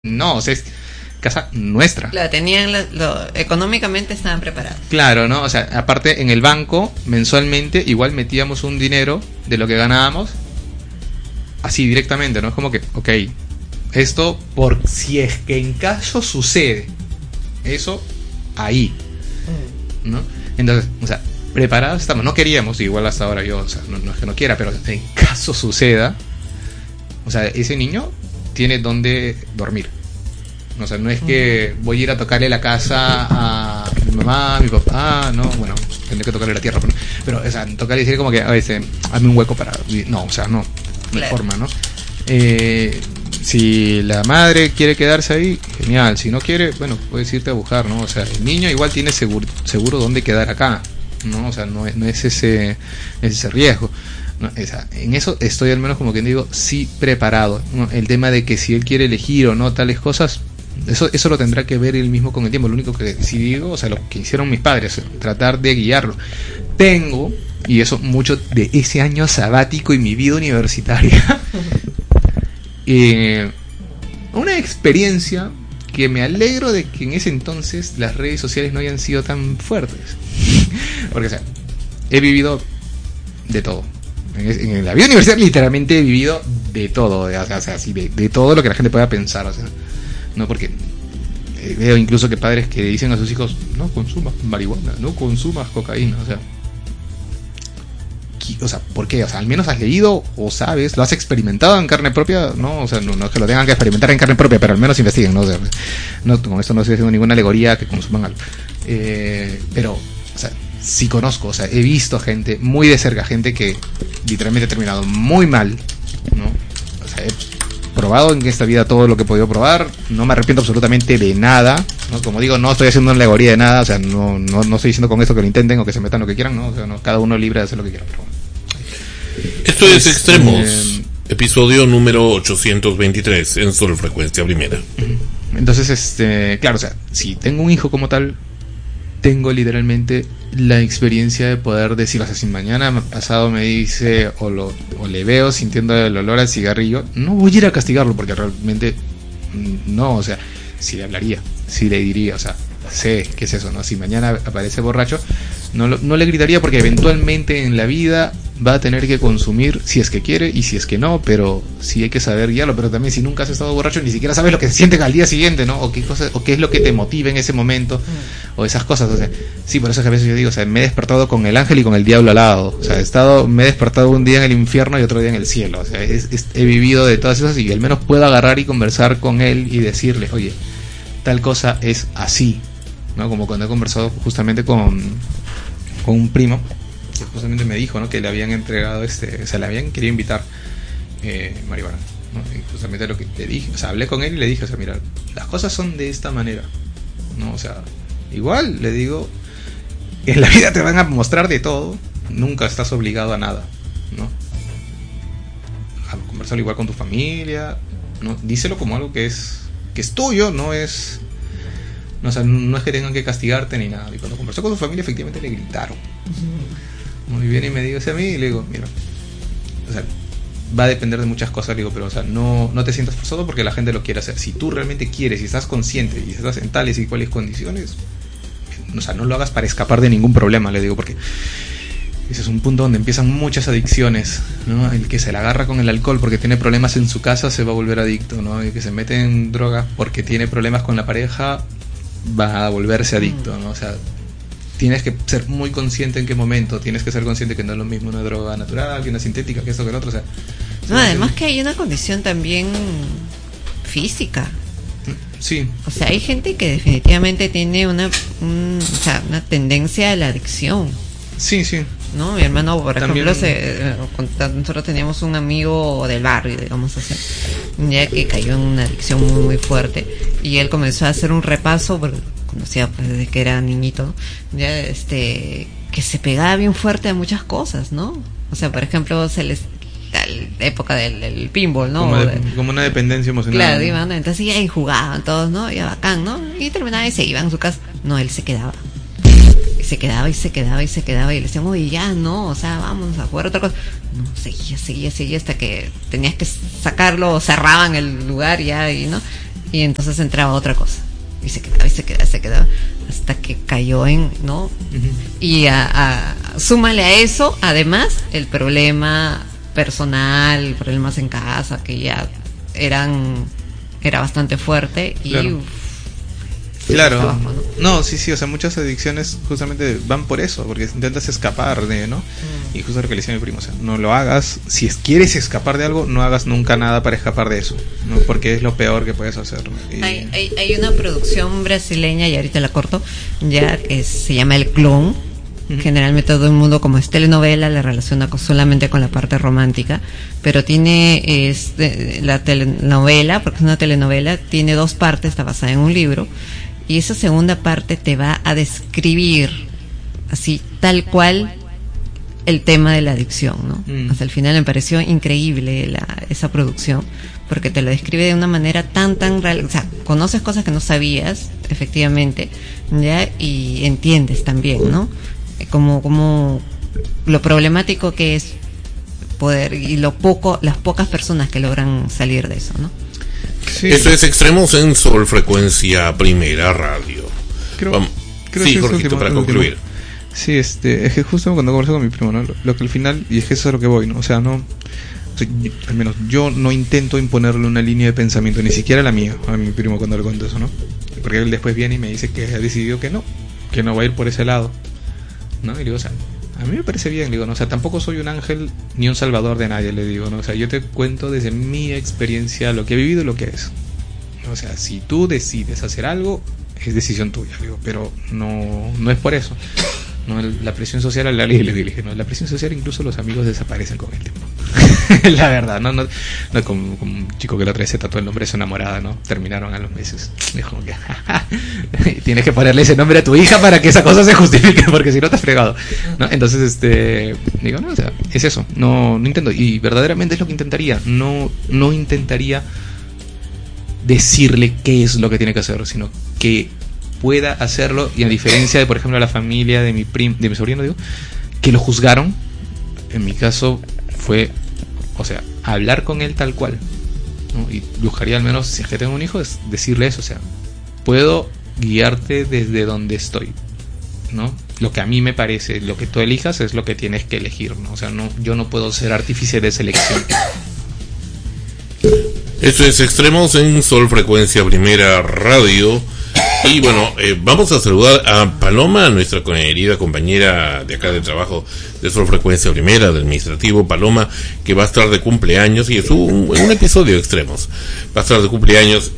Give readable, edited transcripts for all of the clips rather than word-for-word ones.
No, o sea, es casa nuestra. Claro, tenían económicamente estaban preparados. Claro, ¿no? O sea, aparte en el banco, mensualmente, igual metíamos un dinero de lo que ganábamos, así directamente, ¿no? Es como que, ok, esto por si es que en caso sucede, eso ahí, ¿no? Entonces, o sea, preparados estamos, no queríamos, igual hasta ahora yo, o sea, no es que no quiera, pero en caso suceda, o sea, ese niño tiene donde dormir. O sea, no es que voy a ir a tocarle la casa a mi mamá, a mi papá, no, bueno, tendré que tocarle la tierra, pero o sea, tocarle y decir como que a veces, hazme un hueco para... No, o sea, no hay forma, ¿no? Si la madre quiere quedarse ahí, genial, si no quiere, bueno, puedes irte a buscar, ¿no? O sea, el niño igual tiene seguro dónde quedar acá, ¿no? O sea, no es ese riesgo. No, o sea, en eso estoy al menos como que digo, sí preparado, ¿no? El tema de que si él quiere elegir o no tales cosas, eso lo tendrá que ver él mismo con el tiempo. Lo único que sí digo, o sea, lo que hicieron mis padres, tratar de guiarlo. Tengo, y eso mucho de ese año sabático y mi vida universitaria, una experiencia que me alegro de que en ese entonces las redes sociales no hayan sido tan fuertes. Porque, o sea, he vivido de todo. En la vida universitaria literalmente he vivido de todo, o sea, así de todo lo que la gente pueda pensar, o sea, no, porque veo incluso que padres que dicen a sus hijos, no consumas marihuana, no consumas cocaína, o sea, ¿por qué? O sea, al menos has leído o sabes, lo has experimentado en carne propia, ¿no? O sea, no es que lo tengan que experimentar en carne propia, pero al menos investiguen, ¿no? O sea, con esto no estoy haciendo ninguna alegoría que consuman algo, pero, o sea, sí conozco, o sea, he visto gente muy de cerca, gente que literalmente ha terminado muy mal, ¿no? O sea, he probado en esta vida todo lo que he podido probar, no me arrepiento absolutamente de nada, ¿no? Como digo, no estoy haciendo una alegoría de nada, o sea, no estoy diciendo con esto que lo intenten o que se metan lo que quieran, ¿no? O sea, cada uno es libre de hacer lo que quiera, pero bueno. Esto es Extremos, episodio número 823 en Sol Frecuencia Primera. Entonces, claro, o sea, si tengo un hijo como tal, tengo literalmente la experiencia de poder decir, o sea, si mañana pasado me dice o le veo sintiendo el olor al cigarrillo, no voy a ir a castigarlo porque realmente no, o sea, sí le hablaría, sí le diría, o sea, sé qué es eso, ¿no? Si mañana aparece borracho, no le gritaría porque eventualmente en la vida va a tener que consumir si es que quiere y si es que no, pero sí hay que saber guiarlo. Pero también si nunca has estado borracho ni siquiera sabes lo que se siente al día siguiente, ¿no? O qué es lo que te motiva en ese momento, o esas cosas. O sea, sí, por eso es que a veces yo digo, o sea, me he despertado con el ángel y con el diablo al lado. O sea, me he despertado un día en el infierno y otro día en el cielo. O sea, he vivido de todas esas y al menos puedo agarrar y conversar con él y decirle, oye, tal cosa es así, ¿no? Como cuando he conversado justamente con un primo que justamente me dijo, ¿no? Que le habían entregado o sea, le habían querido invitar marihuana, ¿no? Y justamente lo que le dije, o sea, hablé con él y le dije, o sea, mira, las cosas son de esta manera, ¿no? O sea, igual le digo, en la vida te van a mostrar de todo, nunca estás obligado a nada, ¿no? A conversarlo igual con tu familia, ¿no? Díselo como algo que es tuyo, no es... No, o sea, no es que tengan que castigarte ni nada. Y cuando conversó con su familia, efectivamente le gritaron. Muy bien, y me dice a mí, y le digo, mira, o sea, va a depender de muchas cosas, le digo, pero o sea, no te sientas forzado porque la gente lo quiere hacer. Si tú realmente quieres y estás consciente y estás en tales y cuales condiciones, o sea, no lo hagas para escapar de ningún problema, le digo, porque ese es un punto donde empiezan muchas adicciones, ¿no? El que se la agarra con el alcohol porque tiene problemas en su casa se va a volver adicto, ¿no? El que se mete en droga porque tiene problemas con la pareja va a volverse adicto, ¿no? O sea, tienes que ser muy consciente en qué momento, tienes que ser consciente que no es lo mismo una droga natural que una sintética, que esto que el otro, o sea... No, además que hay una condición también física. Sí. O sea, hay gente que definitivamente tiene una tendencia a la adicción. Sí, sí. ¿No? Mi hermano, por también... ejemplo, nosotros teníamos un amigo del barrio, digamos así, ya que cayó en una adicción muy, muy fuerte, y él comenzó a hacer un repaso, porque conocía pues, desde que era niñito, ya que se pegaba bien fuerte a muchas cosas, ¿no? O sea, por ejemplo, la época del pinball, ¿no? Como una dependencia emocional. Claro, iban, entonces ya ahí jugaban todos, ¿no? Ya bacán, ¿no? Y terminaba y se iban a su casa. No, él se quedaba. Y se quedaba y le decíamos, y ya no, o sea, vamos a jugar otra cosa. No, seguía hasta que tenías que sacarlo, o cerraban el lugar ya, y no, y entonces entraba otra cosa y se quedaba hasta que cayó en, ¿no? Y súmale a eso además el problema personal, problemas en casa que ya era bastante fuerte y claro. Trabajo, ¿no? Sí, o sea, muchas adicciones justamente van por eso, porque intentas escapar de, ¿no? Y justo lo que le decía a mi primo, o sea, no lo hagas, si quieres escapar de algo, no hagas nunca nada para escapar de eso, ¿no? Porque es lo peor que puedes hacer, ¿no? Y... Hay una producción brasileña, y ahorita la corto, ya que se llama El Clon. Generalmente todo el mundo, como es telenovela, la relaciona solamente con la parte romántica, pero tiene la telenovela, porque es una telenovela, tiene 2 partes, está basada en un libro, y esa segunda parte te va a describir así tal cual el tema de la adicción, ¿no? Hasta el final me pareció increíble esa producción, porque te lo describe de una manera tan real, o sea, conoces cosas que no sabías, efectivamente, ya, y entiendes también, ¿no? Como lo problemático que es poder, y las pocas personas que logran salir de eso, ¿no? Sí. Eso es Extremos en Sol Frecuencia Primera Radio. Creo sí, Jorgito, para concluir. Sí, es que justo cuando conversé con mi primo, ¿no? Lo que al final, y es que eso es a lo que voy, ¿no? O sea, no, o sea, al menos yo no intento imponerle una línea de pensamiento, ni siquiera la mía, a mi primo cuando le cuento eso, ¿no? Porque él después viene y me dice que ha decidido que no va a ir por ese lado, ¿no? Y le digo, o sea, a mí me parece bien, le digo, ¿no? O sea, tampoco soy un ángel ni un salvador de nadie, le digo, ¿no? O sea, yo te cuento desde mi experiencia lo que he vivido y lo que es, ¿no? O sea, si tú decides hacer algo, es decisión tuya, le digo, pero no es por eso, ¿no? La presión social, le dije, ¿no? La presión social, incluso los amigos desaparecen con el tiempo. La verdad, no como un chico que la otra vez se tatuó el nombre de su enamorada, ¿no? Terminaron a los meses. Dijo que tienes que ponerle ese nombre a tu hija para que esa cosa se justifique, porque si no te has fregado, ¿no? Entonces, digo, no, o sea, es eso, no intento, y verdaderamente es lo que intentaría, no intentaría decirle qué es lo que tiene que hacer, sino que pueda hacerlo, y a diferencia de, por ejemplo, la familia de mi sobrino, digo, que lo juzgaron, en mi caso fue, o sea, hablar con él tal cual, ¿no? Y buscaría, al menos si es que tengo un hijo, es decirle eso, o sea, puedo guiarte desde donde estoy, ¿no? Lo que a mí me parece, lo que tú elijas es lo que tienes que elegir, ¿no? O sea, yo no puedo ser artífice de selección. Esto es Extremos en Sol Frecuencia Primera Radio. Y bueno, vamos a saludar a Paloma, nuestra querida compañera de acá de trabajo de Sol Frecuencia Primera, del administrativo. Paloma, que va a estar de cumpleaños, y es un episodio de Extremos. Va a estar de cumpleaños,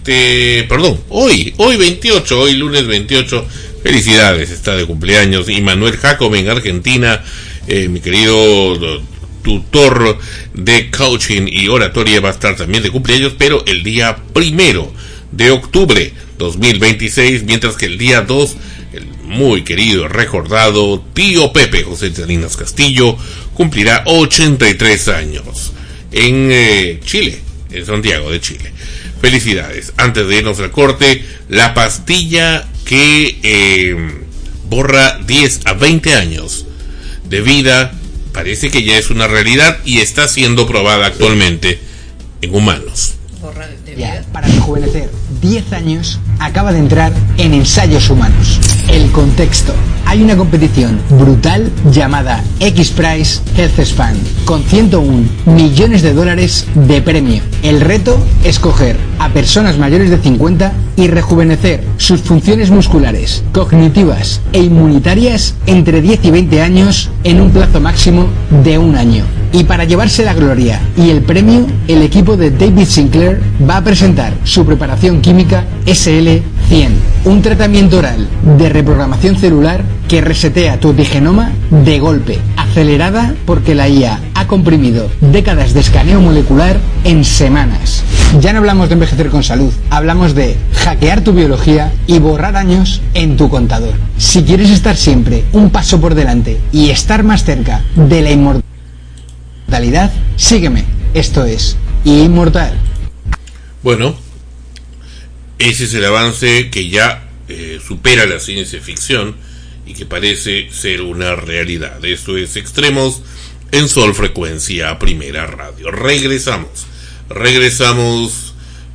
hoy 28, hoy lunes 28. Felicidades, está de cumpleaños. Y Manuel Jacob en Argentina, mi querido tutor de coaching y oratoria, va a estar también de cumpleaños, pero el día 1 de octubre 2026, mientras que el día 2, el muy querido, recordado tío Pepe José Salinas Castillo cumplirá 83 años en Chile, en Santiago de Chile. Felicidades. Antes de irnos al corte, la pastilla que borra 10 a 20 años de vida parece que ya es una realidad y está siendo probada actualmente en humanos. Para rejuvenecer 10 años acaba de entrar en ensayos humanos. El contexto: hay una competición brutal llamada X-Prize Health Span con $101 millones de premio. El reto: escoger a personas mayores de 50 y rejuvenecer sus funciones musculares, cognitivas e inmunitarias entre 10 y 20 años en un plazo máximo de 1 año. Y para llevarse la gloria y el premio, el equipo de David Sinclair va a presentar su preparación química SL100, un tratamiento oral de reprogramación celular que resetea tu epigenoma de golpe, acelerada porque la IA ha comprimido décadas de escaneo molecular en semanas. Ya no hablamos de envejecer con salud, hablamos de hackear tu biología y borrar años en tu contador. Si quieres estar siempre un paso por delante y estar más cerca de la inmortalidad, sígueme. Esto es Inmortal. Bueno, ese es el avance que ya supera la ciencia ficción y que parece ser una realidad. Esto es Extremos en Sol Frecuencia Primera Radio. Regresamos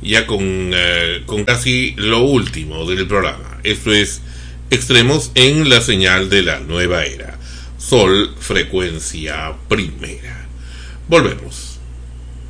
ya con casi lo último del programa. Esto es Extremos en la señal de la nueva era. Sol, frecuencia primera. Volvemos.